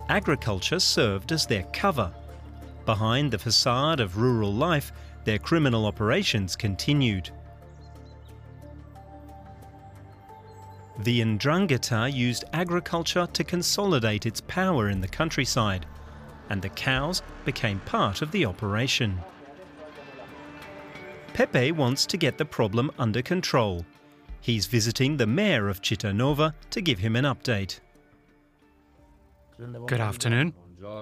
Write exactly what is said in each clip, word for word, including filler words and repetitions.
Agriculture served as their cover. Behind the facade of rural life, their criminal operations continued. The Ndrangheta used agriculture to consolidate its power in the countryside, and the cows became part of the operation. Pepe wants to get the problem under control. He's visiting the mayor of Cittanova to give him an update. Good afternoon.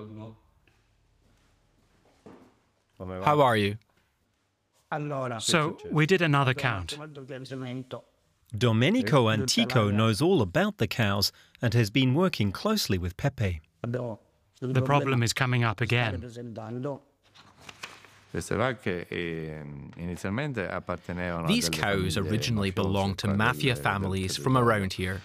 How are you? So, we did another count. Domenico Antico knows all about the cows and has been working closely with Pepe. The problem is coming up again. These cows originally belonged to mafia families from around here.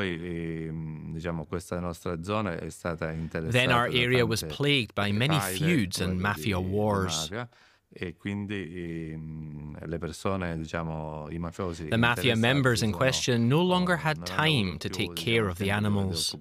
Then our area was plagued by many feuds and mafia wars. The mafia members in question no longer had time to take care of the animals.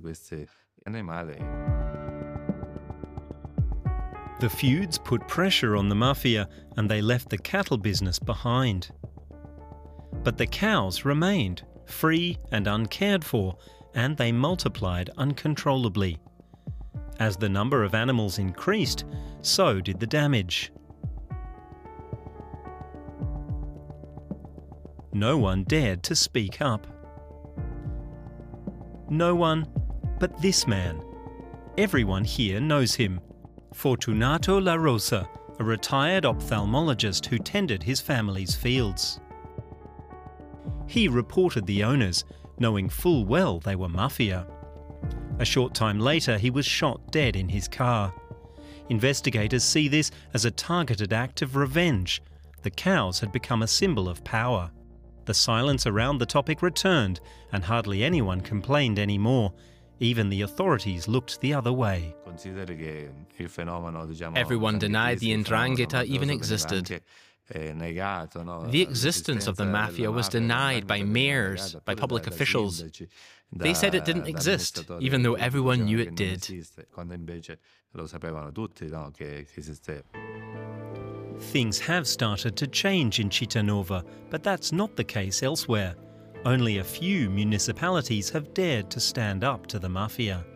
The feuds put pressure on the mafia and they left the cattle business behind. But the cows remained, free and uncared for, and they multiplied uncontrollably. As the number of animals increased, so did the damage. No one dared to speak up. No one but this man. Everyone here knows him. Fortunato La Rosa, a retired ophthalmologist who tended his family's fields. He reported the owners, knowing full well they were mafia. A short time later, he was shot dead in his car. Investigators see this as a targeted act of revenge. The cows had become a symbol of power. The silence around the topic returned, and hardly anyone complained anymore. Even the authorities looked the other way. Everyone denied the Ndrangheta even existed. The existence of the mafia was denied by mayors, by public officials. They said it didn't exist, even though everyone knew it did. Things have started to change in Cittanova, but that's not the case elsewhere. Only a few municipalities have dared to stand up to the mafia.